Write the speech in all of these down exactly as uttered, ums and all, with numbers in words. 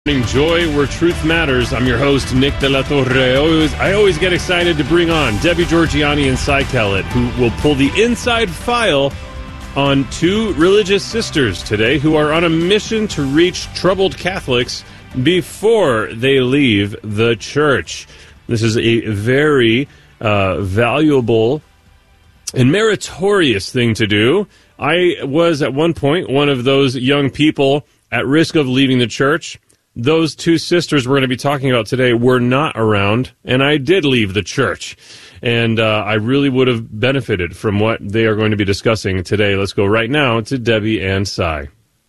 Joy where truth matters. I'm your host, Nick De La Torre. I always, I always get excited to bring on Debbie Georgianni and Cy Kellett, who will pull the inside file on two religious sisters today who are on a mission to reach troubled Catholics before they leave the church. This is a very uh, valuable and meritorious thing to do. I was at one point one of those young people at risk of leaving the church. Those two sisters we're going to be talking about today were not around, and I did leave the church. And uh, I really would have benefited from what they are going to be discussing today. Let's go right now to Debbie and Cy.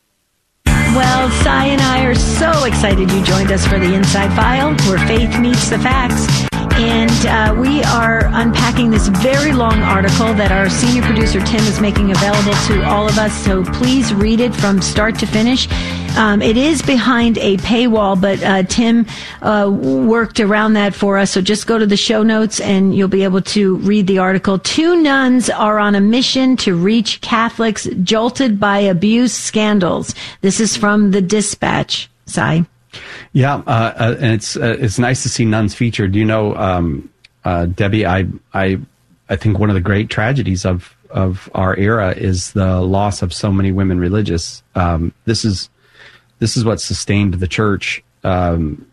Well, Cy and I are so excited you joined us for the Inside File, where faith meets the facts. And uh, we are unpacking this very long article that our senior producer, Tim, is making available to all of us. So please read it from start to finish. Um, it is behind a paywall, but uh, Tim uh, worked around that for us. So just go to the show notes and you'll be able to read the article. Two nuns are on a mission to reach Catholics jolted by abuse scandals. This is from the Dispatch. Cy. Yeah, uh, uh, and it's uh, it's nice to see nuns featured. You know, um, uh, Debbie, I I I think one of the great tragedies of of our era is the loss of so many women religious. Um, this is this is what sustained the church um,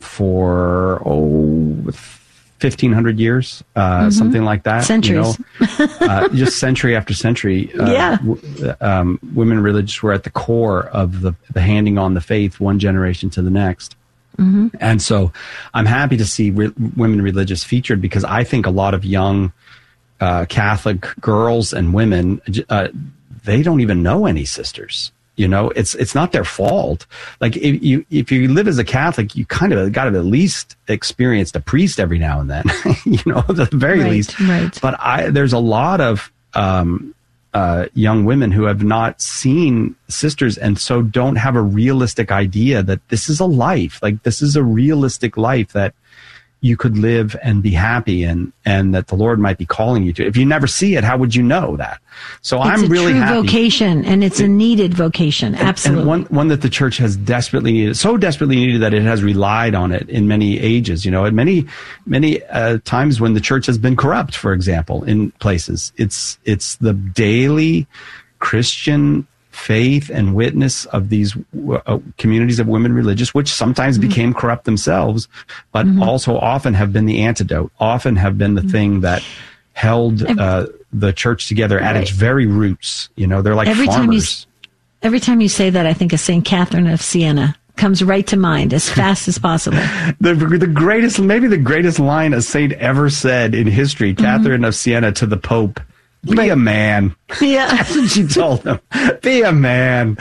for oh fifteen hundred years, uh, mm-hmm. something like that. Centuries, you know, uh, just century after century. Uh, yeah, w- um, women religious were at the core of the the handing on the faith, one generation to the next. Mm-hmm. And so I'm happy to see re- women religious featured because I think a lot of young uh, Catholic girls and women, uh, they don't even know any sisters. You know, it's it's not their fault. Like if you if you live as a Catholic, you kind of got to at least experience a priest every now and then. You know, at the very right, least. Right. But I there's a lot of um, uh, young women who have not seen sisters and so don't have a realistic idea that this is a life. Like this is a realistic life that you could live and be happy in, and that the Lord might be calling you to. If you never see it, how would you know that? So it's I'm really happy. It's a true vocation, and it's a needed vocation. Absolutely. And one, one that the church has desperately needed, so desperately needed that it has relied on it in many ages, you know, at many, many uh, times when the church has been corrupt, for example, in places. It's, it's the daily Christian faith and witness of these uh, communities of women religious, which sometimes mm-hmm. became corrupt themselves, but mm-hmm. also often have been the antidote, often have been the mm-hmm. thing that held uh, the church together at right. its very roots. You know, they're like every farmers. Time you, every time you say that, I think of Saint Catherine of Siena. Comes right to mind as fast as possible. the the greatest, maybe the greatest line a saint ever said in history, mm-hmm. Catherine of Siena to the Pope. Be right. a man. Yeah. That's what she told him. Be a man.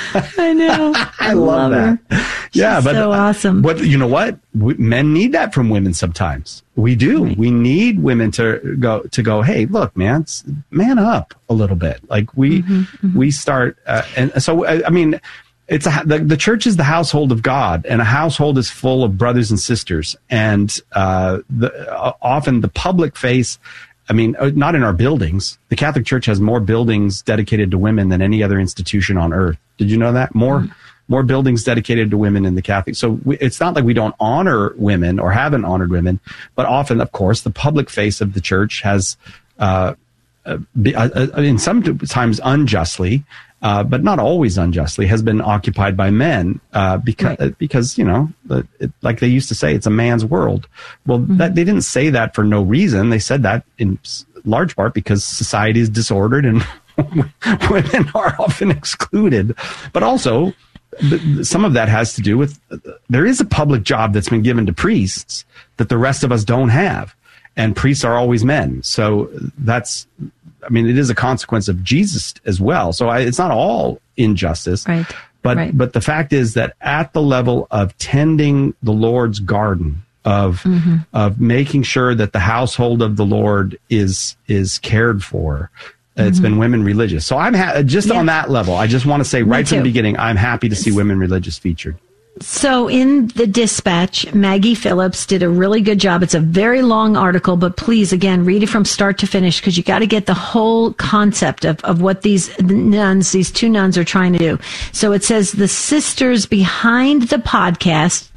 I know. I, I love, love that. She's yeah, but so awesome. But you know what? We, men need that from women sometimes. We do. Right. We need women to go to go. Hey, look, man, man up a little bit. Like we mm-hmm, mm-hmm. we start, uh, and so I, I mean, it's a, the, the church is the household of God, and a household is full of brothers and sisters, and uh, the, uh, often the public face. I mean, not in our buildings. The Catholic Church has more buildings dedicated to women than any other institution on earth. Did you know that? More, mm-hmm. more buildings dedicated to women in the Catholic. So we, it's not like we don't honor women or haven't honored women, but often, of course, the public face of the church has, uh, uh, be, uh, uh in some times unjustly, uh, but not always unjustly, has been occupied by men, uh, because, right. because, you know, it, like they used to say, it's a man's world. Well, mm-hmm. that, they didn't say that for no reason. They said that in large part because society is disordered and women are often excluded. But also, some of that has to do with, there is a public job that's been given to priests that the rest of us don't have. And priests are always men. So that's, I mean, it is a consequence of Jesus as well. So I, it's not all injustice. Right. But right. but the fact is that at the level of tending the Lord's garden, of mm-hmm. of making sure that the household of the Lord is is cared for, mm-hmm. it's been women religious. So I'm ha- just yeah. on that level. I just want to say Me right too. from the beginning, I'm happy to see women religious featured. So in the Dispatch, Maggie Phillips did a really good job. It's a very long article, but please, again, read it from start to finish because you got to get the whole concept of, of what these nuns, these two nuns are trying to do. So it says the sisters behind the podcast